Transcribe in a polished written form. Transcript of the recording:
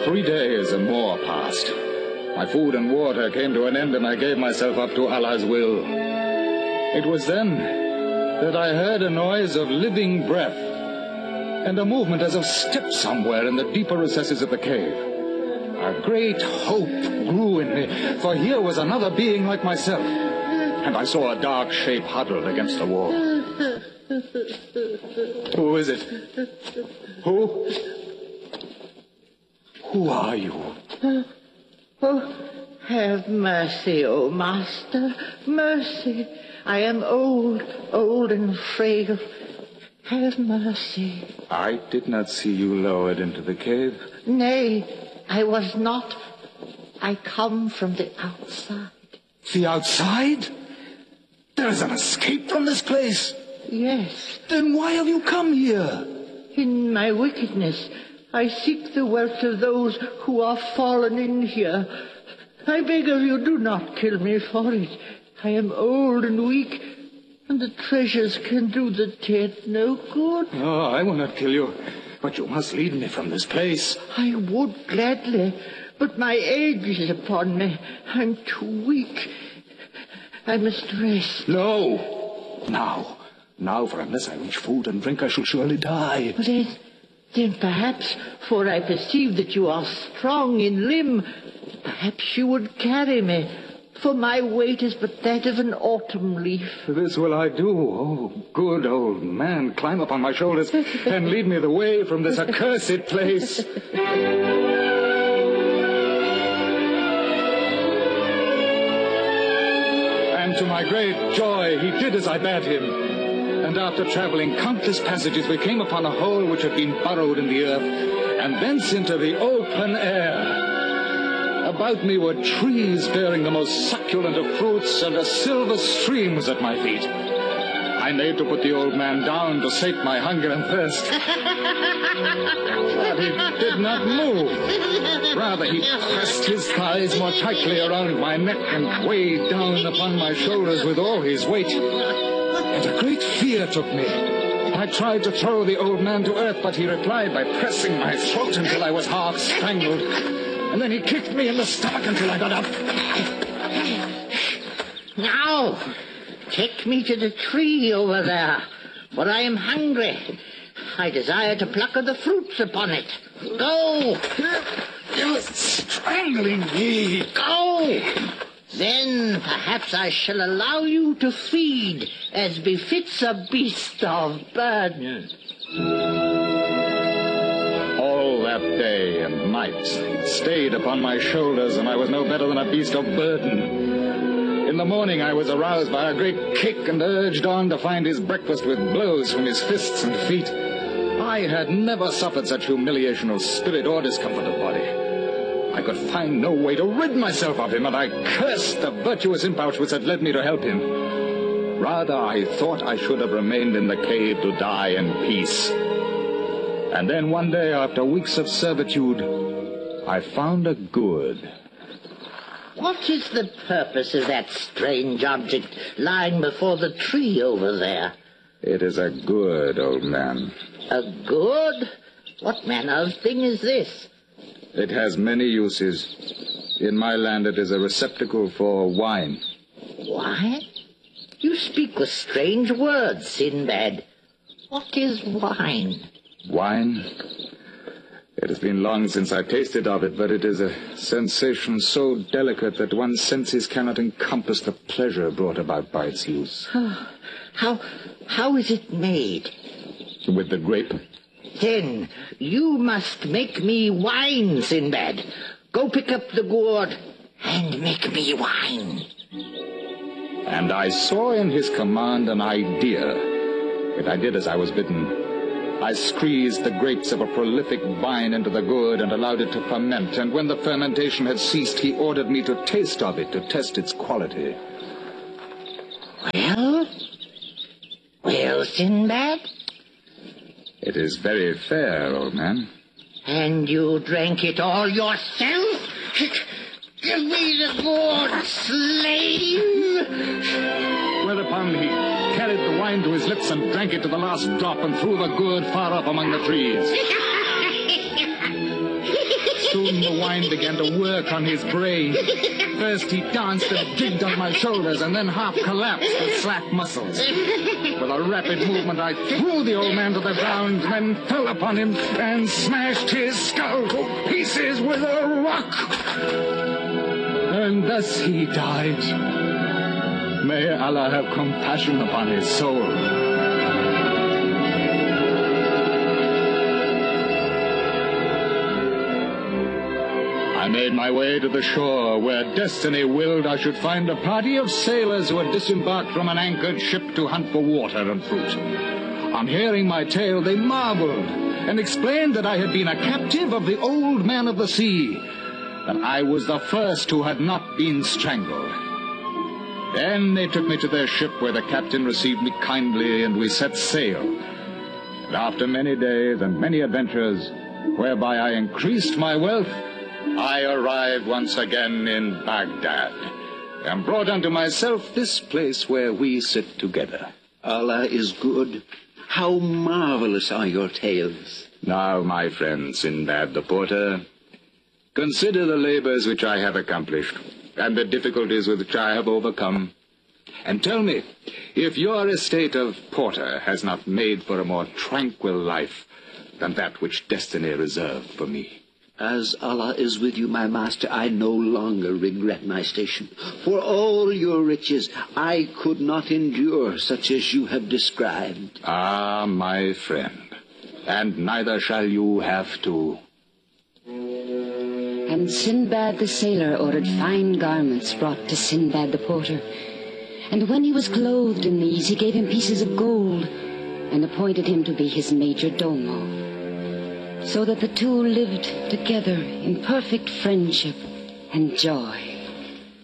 3 days and more passed. My food and water came to an end, and I gave myself up to Allah's will. It was then that I heard a noise of living breath and a movement as of steps somewhere in the deeper recesses of the cave. A great hope grew in me, for here was another being like myself, and I saw a dark shape huddled against the wall. Who is it? Who? Who are you? Oh, have mercy, O Master, mercy. I am old and frail. Have mercy. I did not see you lowered into the cave. Nay, I was not. I come from the outside. The outside? There is an escape from this place. Yes. Then why have you come here? In my wickedness, I seek the wealth of those who are fallen in here. I beg of you, do not kill me for it. I am old and weak, and the treasures can do the dead no good. Oh, I will not kill you, but you must lead me from this place. I would gladly, but my age is upon me. I'm too weak. I must rest. No. Now, for unless I reach food and drink, I shall surely die. Then perhaps, for I perceive that you are strong in limb, perhaps you would carry me, for my weight is but that of an autumn leaf. This will I do. Oh, good old man, climb upon my shoulders and lead me the way from this accursed place. And to my great joy, he did as I bade him. And after traveling countless passages, we came upon a hole which had been burrowed in the earth, and thence into the open air. About me were trees bearing the most succulent of fruits, and a silver stream was at my feet. I made to put the old man down to sate my hunger and thirst. But he did not move. Rather, he pressed his thighs more tightly around my neck and weighed down upon my shoulders with all his weight. And a great fear took me. I tried to throw the old man to earth, but he replied by pressing my throat until I was half strangled. And then he kicked me in the stomach until I got up. Now, take me to the tree over there, for I am hungry. I desire to pluck of the fruits upon it. Go! You're strangling me. Go! Then perhaps I shall allow you to feed as befits a beast of burden. All that day and night it stayed upon my shoulders, and I was no better than a beast of burden. In the morning I was aroused by a great kick and urged on to find his breakfast with blows from his fists and feet. I had never suffered such humiliation of spirit or discomfort of body. I could find no way to rid myself of him, and I cursed the virtuous impulse which had led me to help him. Rather, I thought I should have remained in the cave to die in peace. And then one day, after weeks of servitude, I found a gourd. What is the purpose of that strange object lying before the tree over there? It is a gourd, old man. A gourd? What manner of thing is this? It has many uses. In my land, it is a receptacle for wine. Wine? You speak with strange words, Sinbad. What is wine? Wine? It has been long since I tasted of it, but it is a sensation so delicate that one's senses cannot encompass the pleasure brought about by its use. How is it made? With the grape. Then you must make me wine, Sinbad. Go pick up the gourd and make me wine. And I saw in his command an idea, and I did as I was bidden. I squeezed the grapes of a prolific vine into the gourd and allowed it to ferment, and when the fermentation had ceased, he ordered me to taste of it to test its quality. Well, Sinbad? It is very fair, old man. And you drank it all yourself? Give me the gourd, slave! Whereupon he carried the wine to his lips and drank it to the last drop and threw the gourd far up among the trees. soon the wine began to work on his brain. First he danced and jigged on my shoulders, and then half collapsed with slack muscles. With a rapid movement, I threw the old man to the ground, then fell upon him and smashed his skull to pieces with a rock. And thus he died. May Allah have compassion upon his soul. I made my way to the shore, where destiny willed I should find a party of sailors who had disembarked from an anchored ship to hunt for water and fruit. On hearing my tale, they marveled and explained that I had been a captive of the old man of the sea, that I was the first who had not been strangled. Then they took me to their ship, where the captain received me kindly, and we set sail. And after many days and many adventures, whereby I increased my wealth, I arrived once again in Baghdad, and brought unto myself this place where we sit together. Allah is good. How marvelous are your tales. Now, my friend Sinbad the porter, consider the labors which I have accomplished, and the difficulties which I have overcome, and tell me if your estate of porter has not made for a more tranquil life than that which destiny reserved for me. As Allah is with you, my master, I no longer regret my station. For all your riches, I could not endure such as you have described. Ah, my friend, and neither shall you have to. And Sinbad the sailor ordered fine garments brought to Sinbad the porter. And when he was clothed in these, he gave him pieces of gold, and appointed him to be his major domo. So that the two lived together in perfect friendship and joy.